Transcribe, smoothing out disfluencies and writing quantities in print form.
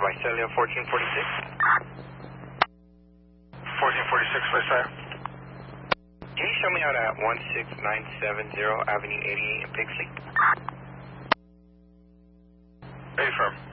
Visalia 1446. 1446, Visalia. Can you show me out at 16970 Avenue 88 in Pixley? Where are you from?